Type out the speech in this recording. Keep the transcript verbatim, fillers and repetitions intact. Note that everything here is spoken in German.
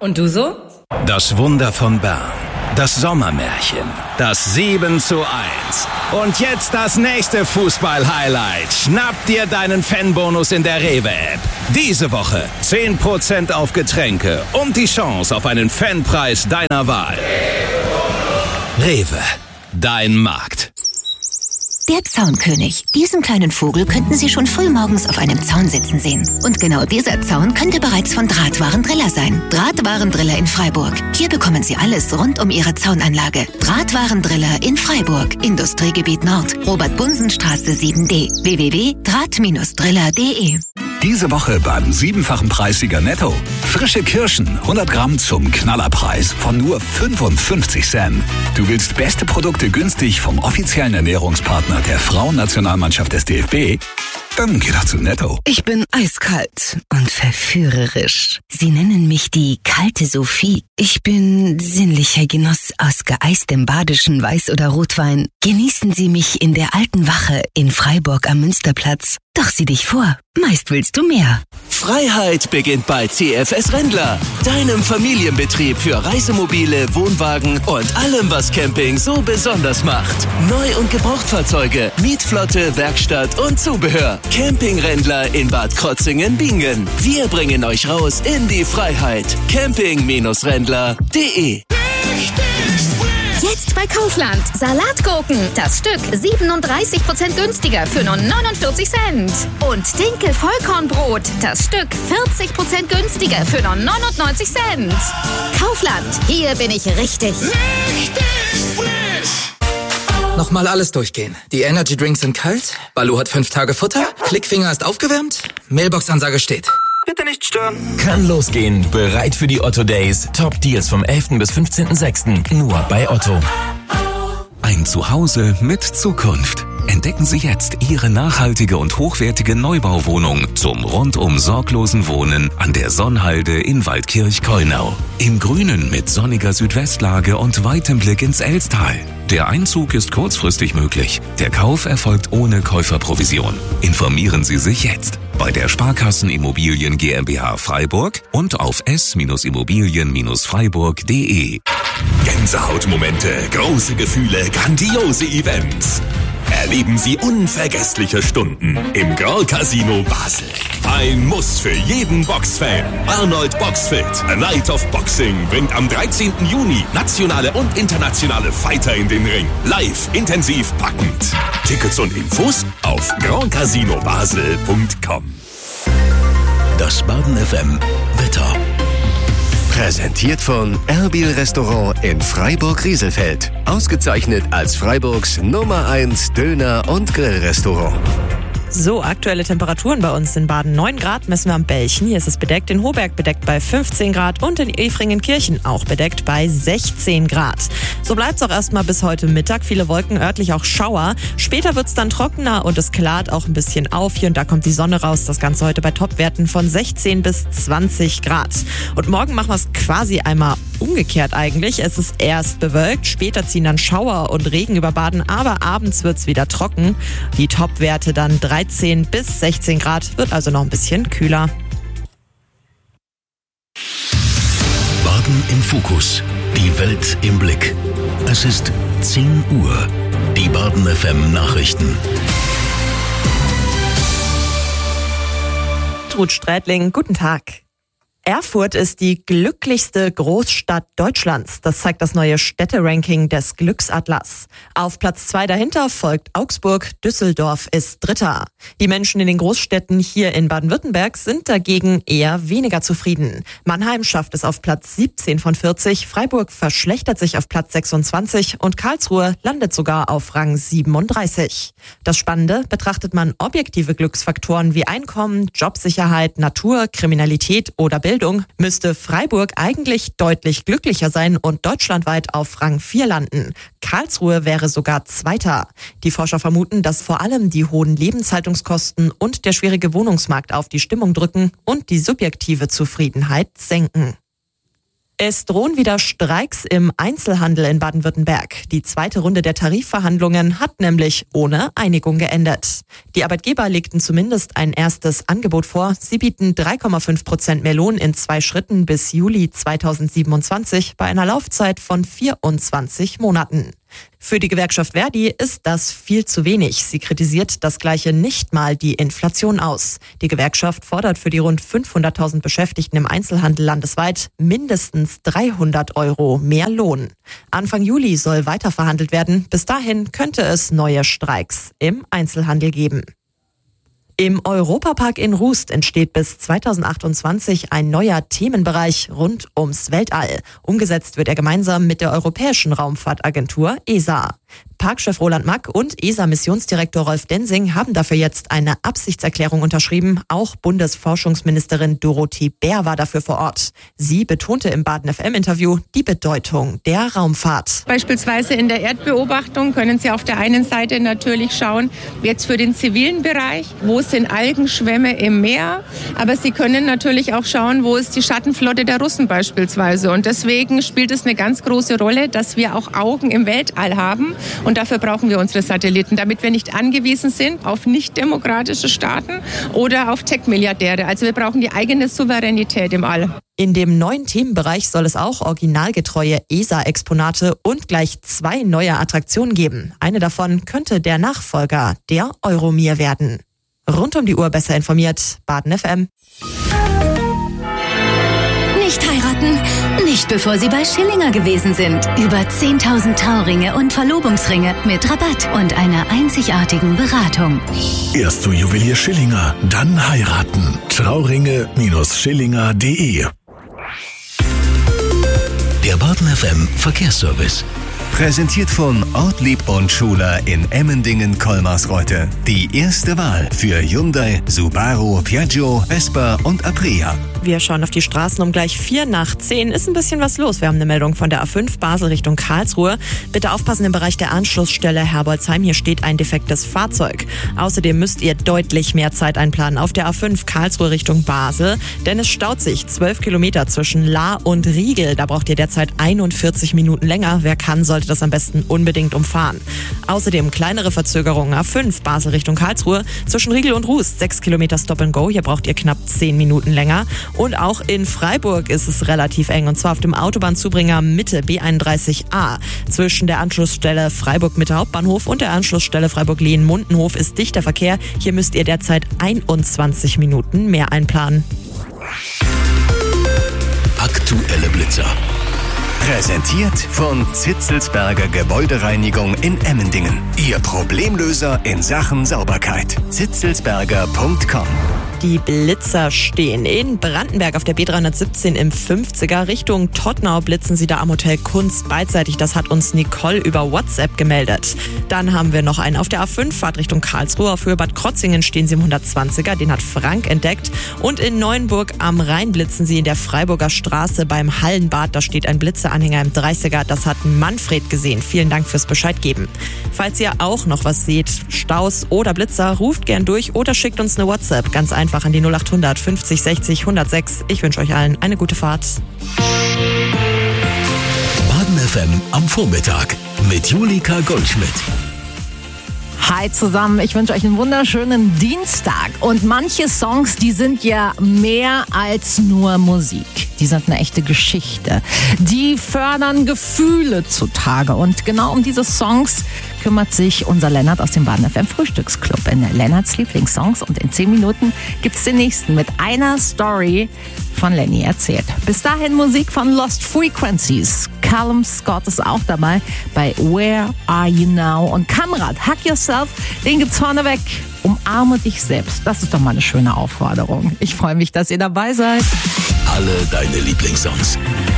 Und du so? Das Wunder von Bern. Das Sommermärchen. Das sieben zu eins. Und jetzt das nächste Fußball-Highlight. Schnapp dir deinen Fanbonus in der Rewe-App. Diese Woche zehn Prozent auf Getränke und die Chance auf einen Fanpreis deiner Wahl. Rewe. Dein Markt. Der Zaunkönig. Diesen kleinen Vogel könnten Sie schon früh morgens auf einem Zaun sitzen sehen. Und genau dieser Zaun könnte bereits von Drahtwarendriller sein. Drahtwarendriller in Freiburg. Hier bekommen Sie alles rund um Ihre Zaunanlage. Drahtwarendriller in Freiburg. Industriegebiet Nord. Robert-Bunsen-Straße sieben D. w w w punkt draht driller punkt de. Diese Woche beim siebenfachen Preissieger Netto. Frische Kirschen, hundert Gramm zum Knallerpreis von nur fünfundfünfzig Cent. Du willst beste Produkte günstig vom offiziellen Ernährungspartner der Frauennationalmannschaft des D F B? Dann geh doch zu Netto. Ich bin eiskalt und verführerisch. Sie nennen mich die kalte Sophie. Ich bin sinnlicher Genuss aus geeistem badischen Weiß- oder Rotwein. Genießen Sie mich in der alten Wache in Freiburg am Münsterplatz. Doch sieh dich vor, meist willst du mehr. Freiheit beginnt bei C F S Rendler, deinem Familienbetrieb für Reisemobile, Wohnwagen und allem, was Camping so besonders macht. Neu- und Gebrauchtfahrzeuge, Mietflotte, Werkstatt und Zubehör. Camping Rendler in Bad Krotzingen-Bingen. Wir bringen euch raus in die Freiheit. camping Rendler punkt de. Jetzt bei Kaufland. Salatgurken. Das Stück siebenunddreißig Prozent günstiger für nur neunundvierzig Cent. Und Dinkel-Vollkornbrot. Das Stück vierzig Prozent günstiger für nur neunundneunzig Cent. Kaufland. Hier bin ich richtig. Richtig frisch. Nochmal alles durchgehen. Die Energy Drinks sind kalt. Baloo hat fünf Tage Futter. Klickfinger ist aufgewärmt. Mailbox-Ansage steht. Bitte nicht stören. Kann losgehen. Bereit für die Otto Days. Top Deals vom elften bis fünfzehnten sechsten Nur bei Otto. Ein Zuhause mit Zukunft. Entdecken Sie jetzt Ihre nachhaltige und hochwertige Neubauwohnung zum rundum sorglosen Wohnen an der Sonnhalde in Waldkirch-Keunau. Im Grünen mit sonniger Südwestlage und weitem Blick ins Elstal. Der Einzug ist kurzfristig möglich. Der Kauf erfolgt ohne Käuferprovision. Informieren Sie sich jetzt bei der Sparkassen Immobilien GmbH Freiburg und auf s immobilien freiburg punkt de. Gänsehautmomente, große Gefühle, grandiose Events. Erleben Sie unvergessliche Stunden im Grand Casino Basel. Ein Muss für jeden Boxfan. Arnold Boxfit, A Night of Boxing, bringt am dreizehnten Juni nationale und internationale Fighter in den Ring. Live, intensiv, packend. Tickets und Infos auf grand casino basel punkt com. Das Baden F M Wetter. Präsentiert von Erbil Restaurant in Freiburg-Rieselfeld. Ausgezeichnet als Freiburgs Nummer eins Döner- und Grillrestaurant. So, aktuelle Temperaturen bei uns in Baden. neun Grad messen wir am Belchen. Hier ist es bedeckt. In Hohberg bedeckt bei fünfzehn Grad und in Efringen-Kirchen auch bedeckt bei sechzehn Grad. So bleibt es auch erstmal bis heute Mittag. Viele Wolken, örtlich auch Schauer. Später wird es dann trockener und es klart auch ein bisschen auf. Hier und da kommt die Sonne raus. Das Ganze heute bei Topwerten von sechzehn bis zwanzig Grad. Und morgen machen wir es quasi einmal umgekehrt eigentlich. Es ist erst bewölkt, später ziehen dann Schauer und Regen über Baden, aber abends wird es wieder trocken. Die Topwerte dann dreizehn bis sechzehn Grad, wird also noch ein bisschen kühler. Baden im Fokus. Die Welt im Blick. Es ist zehn Uhr. Die Baden F M Nachrichten. Ruth Strätling, guten Tag. Erfurt ist die glücklichste Großstadt Deutschlands. Das zeigt das neue Städteranking des Glücksatlas. Auf Platz zwei dahinter folgt Augsburg, Düsseldorf ist Dritter. Die Menschen in den Großstädten hier in Baden-Württemberg sind dagegen eher weniger zufrieden. Mannheim schafft es auf Platz siebzehn von vierzig, Freiburg verschlechtert sich auf Platz sechsundzwanzig und Karlsruhe landet sogar auf Rang siebenunddreißig. Das Spannende, betrachtet man objektive Glücksfaktoren wie Einkommen, Jobsicherheit, Natur, Kriminalität oder Bildung, müsste Freiburg eigentlich deutlich glücklicher sein und deutschlandweit auf Rang vier landen. Karlsruhe wäre sogar Zweiter. Die Forscher vermuten, dass vor allem die hohen Lebenshaltungskosten und der schwierige Wohnungsmarkt auf die Stimmung drücken und die subjektive Zufriedenheit senken. Es drohen wieder Streiks im Einzelhandel in Baden-Württemberg. Die zweite Runde der Tarifverhandlungen hat nämlich ohne Einigung geendet. Die Arbeitgeber legten zumindest ein erstes Angebot vor. Sie bieten drei Komma fünf Prozent mehr Lohn in zwei Schritten bis Juli zweitausendsiebenundzwanzig bei einer Laufzeit von vierundzwanzig Monaten. Für die Gewerkschaft Verdi ist das viel zu wenig. Sie kritisiert das Gleiche nicht mal die Inflation aus. Die Gewerkschaft fordert für die rund fünfhunderttausend Beschäftigten im Einzelhandel landesweit mindestens dreihundert Euro mehr Lohn. Anfang Juli soll weiter verhandelt werden. Bis dahin könnte es neue Streiks im Einzelhandel geben. Im Europapark in Rust entsteht bis zweitausendachtundzwanzig ein neuer Themenbereich rund ums Weltall. Umgesetzt wird er gemeinsam mit der Europäischen Raumfahrtagentur E S A. Parkchef Roland Mack und E S A-Missionsdirektor Rolf Densing haben dafür jetzt eine Absichtserklärung unterschrieben. Auch Bundesforschungsministerin Dorothee Bär war dafür vor Ort. Sie betonte im Baden F M-Interview die Bedeutung der Raumfahrt. Beispielsweise in der Erdbeobachtung können Sie auf der einen Seite natürlich schauen, jetzt für den zivilen Bereich, wo sind Algenschwämme im Meer, aber Sie können natürlich auch schauen, wo ist die Schattenflotte der Russen beispielsweise. Und deswegen spielt es eine ganz große Rolle, dass wir auch Augen im Weltall haben. Und dafür brauchen wir unsere Satelliten, damit wir nicht angewiesen sind auf nicht-demokratische Staaten oder auf Tech-Milliardäre. Also wir brauchen die eigene Souveränität im All. In dem neuen Themenbereich soll es auch originalgetreue E S A-Exponate und gleich zwei neue Attraktionen geben. Eine davon könnte der Nachfolger der Euromir werden. Rund um die Uhr besser informiert, Baden F M. Nicht heiraten, nicht bevor Sie bei Schillinger gewesen sind. Über zehntausend Trauringe und Verlobungsringe mit Rabatt und einer einzigartigen Beratung. Erst zu Juwelier Schillinger, dann heiraten. Trauringe Schillinger punkt de. Der Baden F M Verkehrsservice. Präsentiert von Ortlieb und Schuler in Emmendingen-Kolmarsreuth. Die erste Wahl für Hyundai, Subaru, Piaggio, Vespa und Aprilia. Wir schauen auf die Straßen um gleich vier nach zehn. Ist ein bisschen was los. Wir haben eine Meldung von der A fünf Basel Richtung Karlsruhe. Bitte aufpassen im Bereich der Anschlussstelle Herbolzheim. Hier steht ein defektes Fahrzeug. Außerdem müsst ihr deutlich mehr Zeit einplanen auf der A fünf Karlsruhe Richtung Basel. Denn es staut sich zwölf Kilometer zwischen Lahr und Riegel. Da braucht ihr derzeit einundvierzig Minuten länger. Wer kann, sollte das am besten unbedingt umfahren. Außerdem kleinere Verzögerungen. A fünf Basel Richtung Karlsruhe. Zwischen Riegel und Rust sechs Kilometer Stop and Go. Hier braucht ihr knapp zehn Minuten länger. Und auch in Freiburg ist es relativ eng. Und zwar auf dem Autobahnzubringer Mitte B einunddreißig a. Zwischen der Anschlussstelle Freiburg Mitte Hauptbahnhof und der Anschlussstelle Freiburg-Lehen-Mundenhof ist dichter Verkehr. Hier müsst ihr derzeit einundzwanzig Minuten mehr einplanen. Aktuelle Blitzer. Präsentiert von Zitzelsberger Gebäudereinigung in Emmendingen. Ihr Problemlöser in Sachen Sauberkeit. zitzelsberger punkt com. Die Blitzer stehen in Brandenberg auf der B dreihundertsiebzehn im fünfziger. Richtung Todtnau blitzen sie da am Hotel Kunst beidseitig. Das hat uns Nicole über WhatsApp gemeldet. Dann haben wir noch einen auf der A fünf Fahrt Richtung Karlsruhe. Auf Höhe Bad Krotzingen stehen sie im hundertzwanziger. Den hat Frank entdeckt. Und in Neuenburg am Rhein blitzen sie in der Freiburger Straße beim Hallenbad. Da steht ein Blitzeranhänger im dreißiger. Das hat Manfred gesehen. Vielen Dank fürs Bescheid geben. Falls ihr auch noch was seht, Staus oder Blitzer, ruft gern durch oder schickt uns eine WhatsApp. Ganz einfach an die null acht hundert fünfzig sechzig hundertsechs. Ich wünsche euch allen eine gute Fahrt. Baden F M am Vormittag mit Julika Goldschmidt. Hi zusammen, ich wünsche euch einen wunderschönen Dienstag. Und manche Songs, die sind ja mehr als nur Musik. Die sind eine echte Geschichte. Die fördern Gefühle zutage. Und genau um diese Songs kümmert sich unser Lennart aus dem Baden F M Frühstücksclub in Lennarts Lieblingssongs. Und in zehn Minuten gibt es den nächsten mit einer Story von Lenny erzählt. Bis dahin Musik von Lost Frequencies. Callum Scott ist auch dabei bei Where Are You Now? Und Kamrat, Hug Yourself, den gibt's vorneweg. Umarme dich selbst. Das ist doch mal eine schöne Aufforderung. Ich freue mich, dass ihr dabei seid. Alle deine Lieblingssongs.